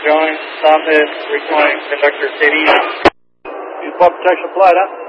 join, stop it, recording, conductor city. Use pump protection applied, huh?